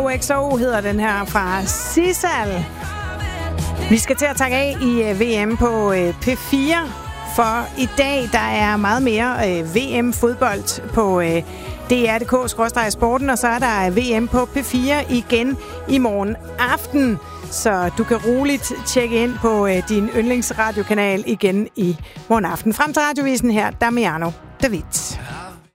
OXO hedder den her fra Sissal. Vi skal til at takke af i VM på P4, for i dag der er meget mere VM-fodbold på DR.dk/sporten, og så er der VM på P4 igen i morgen aften. Så du kan roligt tjekke ind på din yndlingsradiokanal igen i morgen aften. Frem til radiovisen her, Damiano David.